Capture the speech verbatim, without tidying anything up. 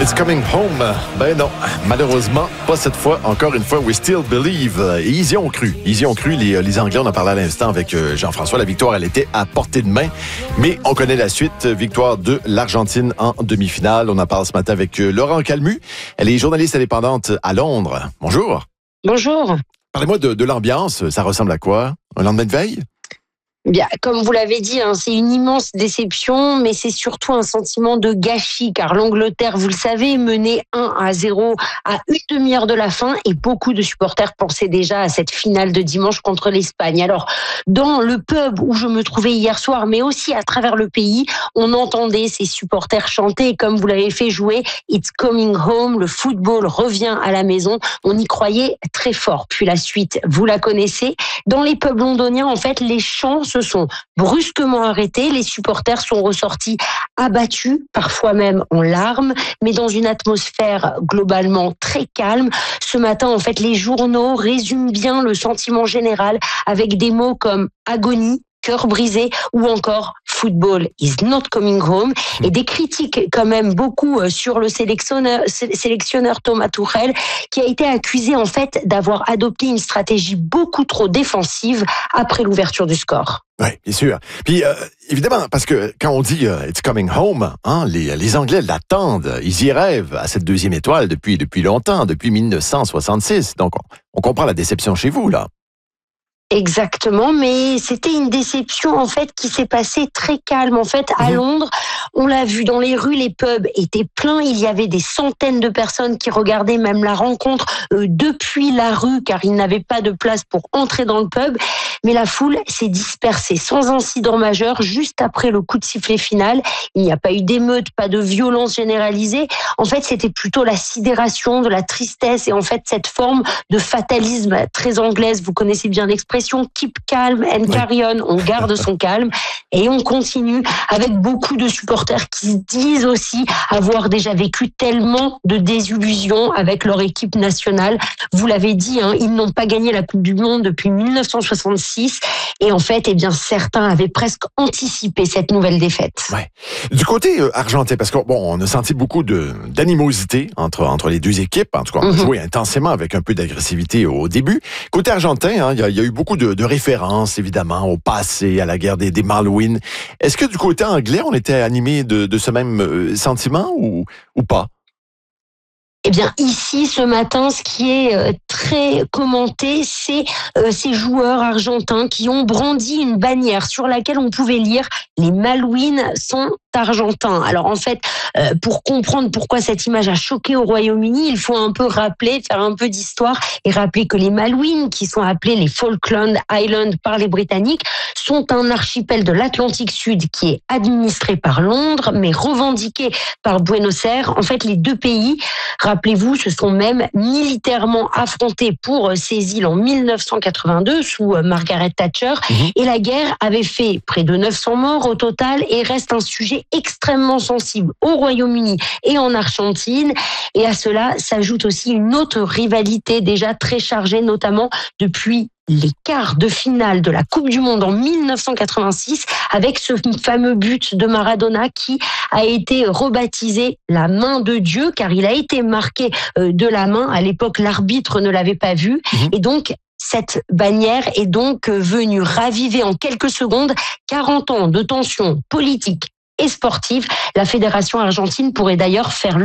It's coming home. Ben non, malheureusement, pas cette fois. Encore une fois, we still believe. Et ils y ont cru. Ils y ont cru, les, les Anglais. On en parlait à l'instant avec Jean-François. La victoire, elle était à portée de main. Mais on connaît la suite. Victoire de l'Argentine en demi-finale. On en parle ce matin avec Laurent Calmu. Elle est journaliste indépendante à Londres. Bonjour. Bonjour. Parlez-moi de, de l'ambiance. Ça ressemble à quoi? Un lendemain de veille? Bien, comme vous l'avez dit, hein, c'est une immense déception, mais c'est surtout un sentiment de gâchis, car l'Angleterre, vous le savez, menait un à zéro à une demi-heure de la fin, et beaucoup de supporters pensaient déjà à cette finale de dimanche contre l'Espagne. Alors, dans le pub où je me trouvais hier soir, mais aussi à travers le pays, on entendait ces supporters chanter, et comme vous l'avez fait jouer, It's coming home, le football revient à la maison. On y croyait très fort. Puis la suite, vous la connaissez. Dans les pubs londoniens, en fait, les chants se sont brusquement arrêtés. Les supporters sont ressortis abattus, parfois même en larmes, mais dans une atmosphère globalement très calme. Ce matin, en fait, les journaux résument bien le sentiment général avec des mots comme agonie, cœur brisé ou encore football is not coming home, et des critiques quand même beaucoup sur le sélectionneur, sélectionneur Thomas Tuchel, qui a été accusé en fait d'avoir adopté une stratégie beaucoup trop défensive après l'ouverture du score. Oui, bien sûr. Puis, euh, évidemment, parce que quand on dit euh, « It's coming home », hein, les, les Anglais l'attendent. Ils y rêvent à cette deuxième étoile depuis, depuis longtemps, depuis dix-neuf cent soixante-six. Donc, on, on comprend la déception chez vous, là. Exactement, mais c'était une déception en fait qui s'est passée très calme. En fait, à Londres, on l'a vu dans les rues, les pubs étaient pleins. Il y avait des centaines de personnes qui regardaient même la rencontre euh, depuis la rue, car ils n'avaient pas de place pour entrer dans le pub. Mais la foule s'est dispersée sans incident majeur juste après le coup de sifflet final. Il n'y a pas eu d'émeute, pas de violence généralisée. En fait, c'était plutôt la sidération, de la tristesse et en fait cette forme de fatalisme très anglaise. Vous connaissez bien l'expression. Keep calm and carry on. On garde son calme et on continue avec beaucoup de supporters qui disent aussi avoir déjà vécu tellement de désillusions avec leur équipe nationale. Vous l'avez dit, hein, ils n'ont pas gagné la Coupe du Monde depuis dix-neuf cent soixante-six et en fait, eh bien, certains avaient presque anticipé cette nouvelle défaite. Ouais. Du côté euh, argentin, parce qu'on bon, on a senti beaucoup de d'animosité entre entre les deux équipes. En tout cas, on a mm-hmm. joué intensément avec un peu d'agressivité au début. Côté argentin, hein, il y, y a eu beaucoup beaucoup de, de références, évidemment, au passé, à la guerre des, des Malouines. Est-ce que du côté anglais, on était animé de, de ce même euh, sentiment ou, ou pas? Eh bien, ici, ce matin, ce qui est euh, très commenté, c'est euh, ces joueurs argentins qui ont brandi une bannière sur laquelle on pouvait lire « Les Malouines sont argentins ». Alors, en fait, euh, pour comprendre pourquoi cette image a choqué au Royaume-Uni, il faut un peu rappeler, faire un peu d'histoire et rappeler que les Malouines, qui sont appelées les Falkland Islands par les Britanniques, sont un archipel de l'Atlantique Sud qui est administré par Londres, mais revendiqué par Buenos Aires. En fait, les deux pays, rappelez-vous, se sont même militairement affrontés pour ces îles en dix-neuf cent quatre-vingt-deux sous Margaret Thatcher. Mmh. Et la guerre avait fait près de neuf cents morts au total et reste un sujet extrêmement sensible au Royaume-Uni et en Argentine. Et à cela s'ajoute aussi une autre rivalité déjà très chargée, notamment depuis les quarts de finale de la Coupe du Monde en dix-neuf cent quatre-vingt-six avec ce fameux but de Maradona qui a été rebaptisé la main de Dieu car il a été marqué de la main. À l'époque, l'arbitre ne l'avait pas vu. Mmh. Et donc, cette bannière est donc venue raviver en quelques secondes quarante ans de tensions politiques et sportives. La fédération argentine pourrait d'ailleurs faire